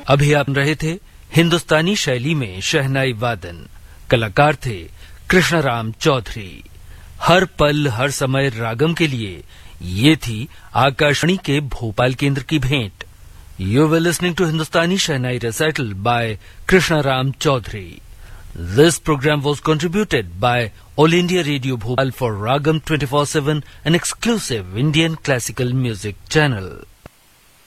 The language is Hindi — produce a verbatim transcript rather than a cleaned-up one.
अभी आप रहे थे हिंदुस्तानी शैली में शहनाई वादन। कलाकार थे कृष्णराम चौधरी। हर पल हर समय रागम के लिए ये थी आकाशवाणी के भोपाल केंद्र की भेंट। You were listening to Hindustani shehnai रेसाइटल bye Krishnaram Chaudhary. This program was contributed by All India Radio Bhopal for Ragam twenty-four seven, an exclusive Indian classical music channel.